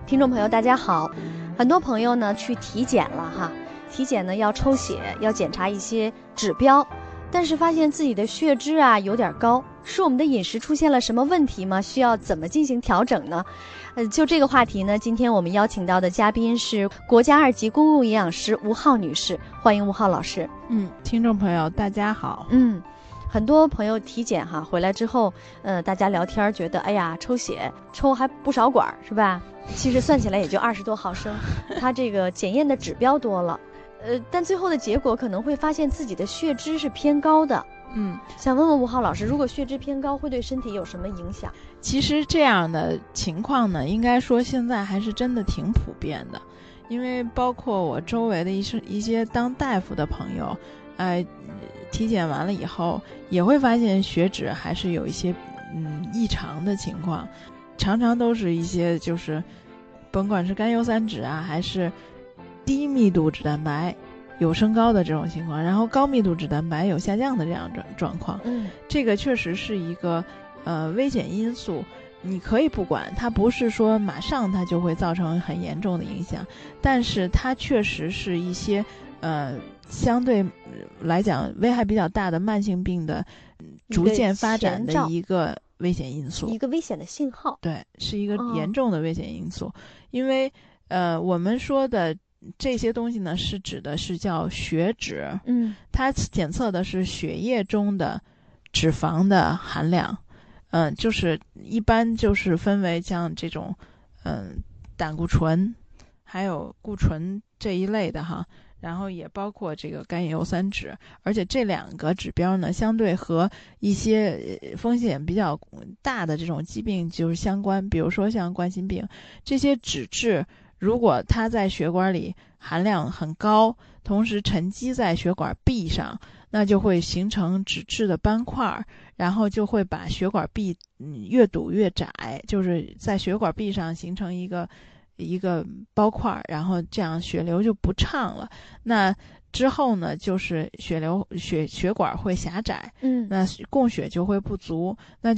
听众朋友大家好，很多朋友呢去体检了哈，体检呢要抽血，要检查一些指标，但是发现自己的血脂啊有点高，是我们的饮食出现了什么问题吗？需要怎么进行调整呢？就这个话题呢，今天我们邀请到的嘉宾是国家2级公共营养师吴浩女士，欢迎吴浩老师。 听众朋友大家好。 很多朋友体检哈回来之后，大家聊天觉得，哎呀，抽血抽还不少管是吧？其实算起来也就20多毫升，他这个检验的指标多了，但最后的结果可能会发现自己的血脂是偏高的。想问问吴浩老师，如果血脂偏高会对身体有什么影响？ 其实这样的情况呢，应该说现在还是真的挺普遍的，因为包括我周围的一些当大夫的朋友，体检完了以后也会发现血脂还是有一些异常的情况，常常都是一些就是甭管是甘油三酯啊，还是低密度脂蛋白有升高的这种情况，然后高密度脂蛋白有下降的这样的状况。这个确实是一个危险因素，你可以不管它，不是说马上它就会造成很严重的影响，但是它确实是一些相对来讲危害比较大的慢性病的逐渐发展的一个危险因素， 一个危险的信号。 对，是一个严重的危险因素。因为我们说的这些东西呢，是指的是叫血脂，它检测的是血液中的脂肪的含量，就是一般就是分为像这种胆固醇还有固醇这一类的哈，然后也包括这个甘油三酯，而且这两个指标呢，相对和一些风险比较大的这种疾病就是相关，比如说像冠心病，这些脂质如果它在血管里含量很高，同时沉积在血管壁上，那就会形成脂质的斑块，然后就会把血管壁越堵越窄，就是在血管壁上形成一个包块，然后这样血流就不畅了。那之后呢，就是血管会狭窄，那供血就会不足，那